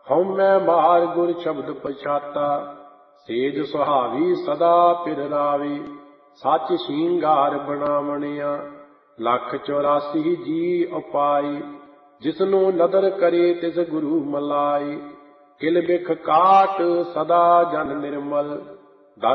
ਹਉਮੈ ਮਾਰ ਗੁਰ ਸ਼ਬਦ ਪਛਾਤਾ, ਸੇਜ ਸੁਹਾਵੀ ਸਦਾ ਪਿਰ ਰਾਵੀ। ਸੱਚ ਸ਼ਿੰਗਾਰ ਬਣਾਵਣਿਆ, 184 ਜੀ ਉਪਾਈ। ਜਿਸਨੂੰ ਨਦਰ ਕਰੇ ਤਿਸ ਗੁਰੂ ਮਲਾਈ, ਕਿਲ ਬਿਖ ਕਾਟ ਸਦਾ ਜਨ ਨਿਰਮਲ।